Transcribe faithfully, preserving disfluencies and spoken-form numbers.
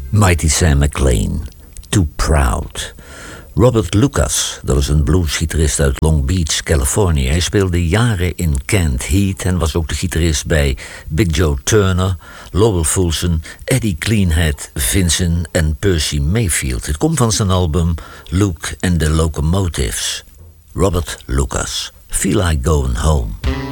Mighty Sam McLean, Too Proud. Robert Lucas, dat is een bluesgitarist uit Long Beach, Californië. Hij speelde jaren in Canned Heat en was ook de gitarist bij Big Joe Turner, Lowell Fulson, Eddie Cleanhead, Vincent en Percy Mayfield. Het komt van zijn album Luke and the Locomotives. Robert Lucas, Feel Like Going Home.